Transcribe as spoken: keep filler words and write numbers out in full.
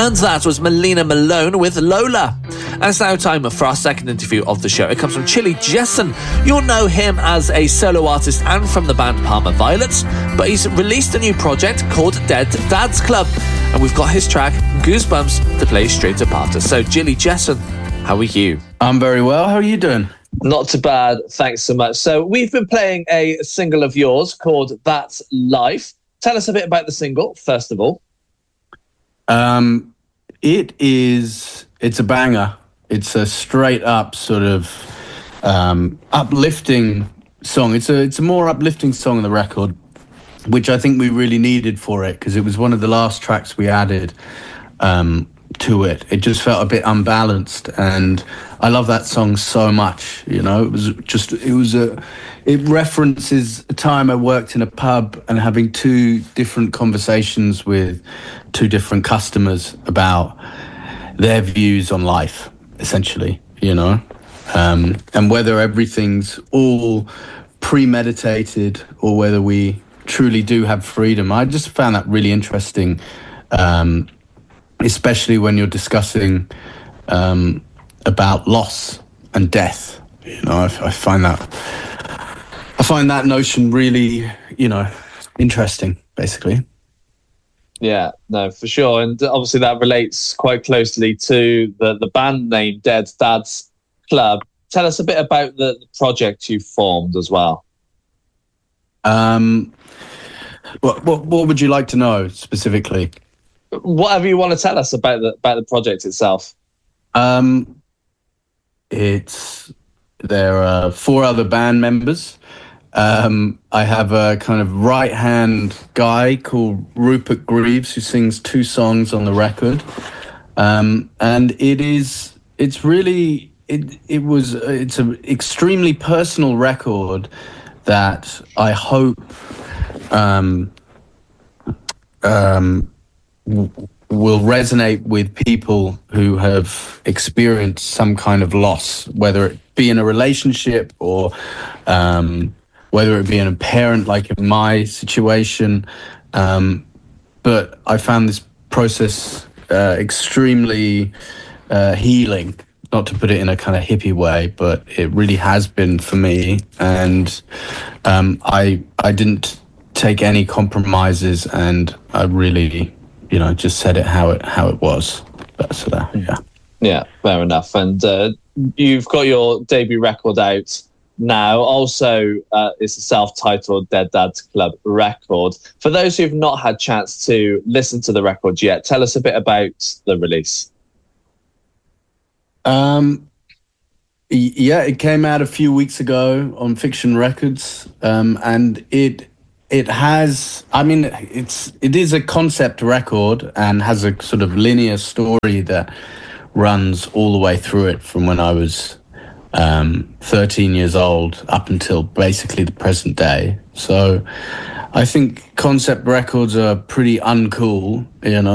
And that was Melina Malone with Lola. And it's now time for our second interview of the show. It comes from Chili Jessen. You'll know him as a solo artist and from the band Parma Violets, but he's released a new project called Dead Dads Club, and we've got his track Goosebumps to play straight apart. So Chili Jessen, how are you? I'm very well. How are you doing? Not too bad, thanks so much. So we've been playing a single of yours called That's Life. Tell us a bit about the single, first of all. Um, it is, it's a banger. It's a straight up sort of um, uplifting song. It's a, it's a more uplifting song on the record, which I think we really needed for it, because it was one of the last tracks we added um, to it. It just felt a bit unbalanced, and I love that song so much. You know, it was just, it was a, it references a time I worked in a pub and having two different conversations with two different customers about their views on life, essentially, you know, um, and whether everything's all premeditated or whether we truly do have freedom. I just found that really interesting, um, especially when you're discussing um, about loss and death. You know, I, I find that I find that notion really, you know, interesting, basically. Yeah, no, for sure. And obviously that relates quite closely to the, the band name, Dead Dads Club. Tell us a bit about the, the project you formed as well. Um, what, what what would you like to know specifically? Whatever you want to tell us about the about the project itself. Um, it's there are four other band members. Um, I have a kind of right-hand guy called Rupert Greaves who sings two songs on the record, um, and it is it's really it it was it's an extremely personal record that I hope um, um, w- will resonate with people who have experienced some kind of loss, whether it be in a relationship or um, whether it be in a parent, like in my situation. Um, but I found this process uh, extremely uh, healing, not to put it in a kind of hippie way, but it really has been for me. And um, I I didn't take any compromises, and I really, you know, just said it how it how it was. But, so that, yeah. Yeah, fair enough. And uh, you've got your debut record out now. Also, uh, it's a self-titled Dead Dads Club record. For those who've not had chance to listen to the record yet, tell us a bit about the release. Um, yeah, it came out a few weeks ago on Fiction Records, um, and it it has. I mean, it's it is a concept record and has a sort of linear story that runs all the way through it from when I was um, thirteen years old up until basically the present day. So I think concept records are pretty uncool, you know.